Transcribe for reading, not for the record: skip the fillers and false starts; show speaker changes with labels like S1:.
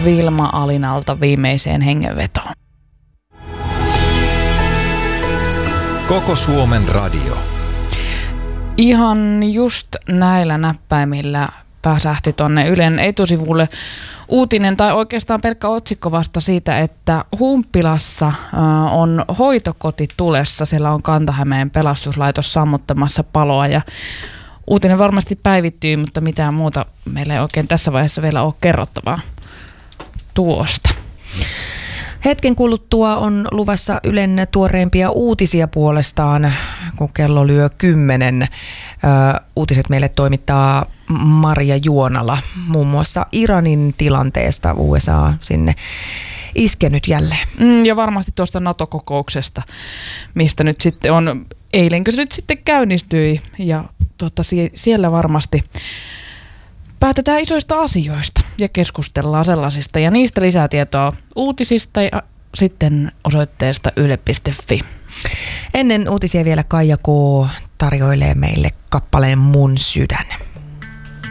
S1: Vilma Alinalta viimeiseen hengenvetoon.
S2: Koko Suomen radio.
S1: Ihan just näillä näppäimillä pääsähti tuonne Ylen etusivulle uutinen, tai oikeastaan pelkkä otsikko vasta siitä, että Humppilassa on hoitokoti tulessa. Siellä on Kanta-Hämeen pelastuslaitos sammuttamassa paloa, ja uutinen varmasti päivittyy, mutta mitään muuta meillä ei oikein tässä vaiheessa vielä ole kerrottavaa tuosta.
S3: Hetken kuluttua on luvassa Ylen tuoreimpia uutisia puolestaan, kun kello lyö 10. Uutiset meille toimittaa Maria Juonala, muun muassa Iranin tilanteesta. USA sinne iskenyt jälleen.
S1: Ja varmasti tuosta NATO-kokouksesta, mistä nyt sitten on, eilenkö se nyt sitten käynnistyi, ja siellä varmasti päätetään isoista asioista ja keskustellaan sellaisista, ja niistä lisää tietoa uutisista ja sitten osoitteesta yle.fi.
S3: Ennen uutisia vielä Kaija K. tarjoilee meille kappaleen Mun sydän.